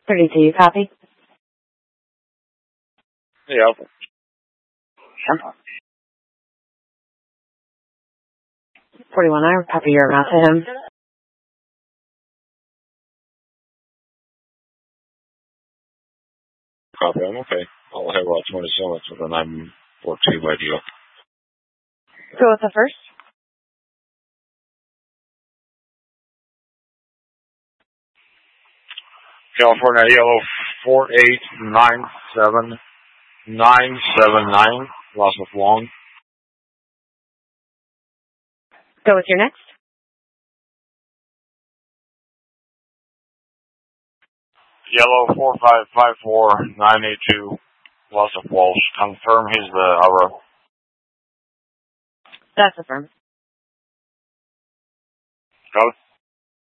32, copy. Yeah. Sure. 41, I copy your route to him. Copy. I'm okay. I'll have about 27, so then I'm 42 by deal. So what's the first? California Yellow 4897979, Los Long. Go with your next. Yellow 4554982, Los Walsh. Confirm he's the hour. That's affirmed. Code.